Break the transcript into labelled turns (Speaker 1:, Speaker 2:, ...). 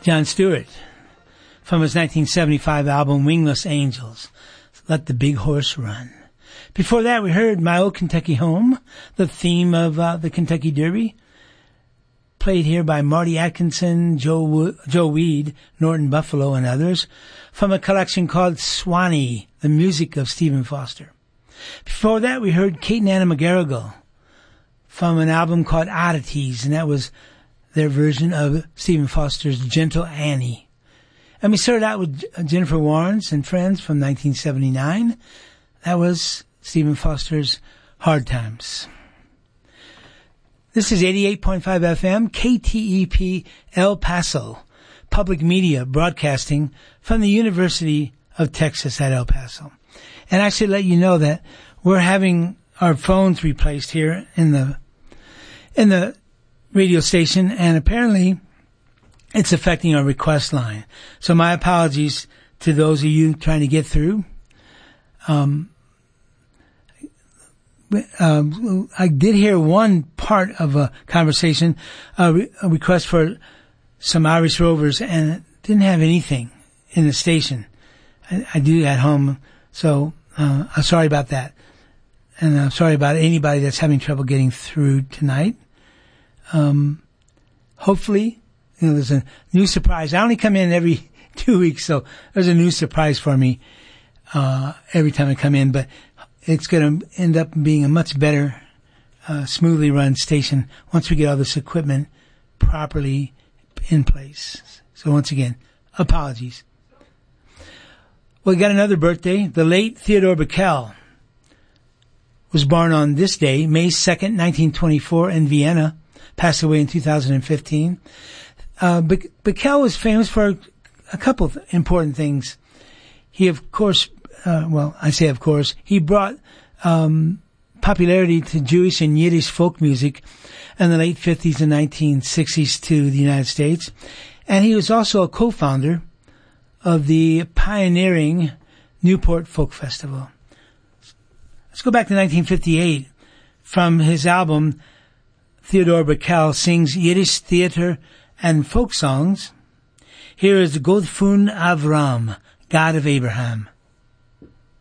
Speaker 1: Jon Stewart, from his 1975 album Wingless Angels, Let the Big Horse Run. Before that, we heard My Old Kentucky Home, the theme of the Kentucky Derby, played here by Marty Atkinson, Joe Weed, Norton Buffalo, and others, from a collection called Swanee, the music of Stephen Foster. Before that, we heard Kate and Anna McGarrigle from an album called Oddities, and that was their version of Stephen Foster's Gentle Annie. And we started out with Jennifer Warnes and Friends from 1979. That was Stephen Foster's Hard Times. This is 88.5 FM, KTEP El Paso, public media broadcasting from the University of Texas at El Paso. And I should let you know that we're having our phones replaced here in the radio station, and apparently it's affecting our request line. So my apologies to those of you trying to get through. I did hear one part of a conversation, a request for some Irish Rovers, and it didn't have anything in the station. I do at home, so I'm sorry about that. And I'm sorry about anybody that's having trouble getting through tonight. Hopefully, there's a new surprise. I only come in every 2 weeks, so there's a new surprise for me every time I come in, but it's going to end up being a much better, smoothly run station once we get all this equipment properly in place. So once again, apologies. We got another birthday. The late Theodore Bickel was born on this day, May 2nd, 1924 in Vienna, passed away in 2015. Bickel was famous for a couple of important things. He, of course, I say of course, he brought popularity to Jewish and Yiddish folk music in the late 50s and 1960s to the United States. And he was also a co-founder of the pioneering Newport Folk Festival. Let's go back to 1958. From his album, Theodore Bickel Sings Yiddish Theater and Folk Songs, here is Godfun Avram, God of Abraham.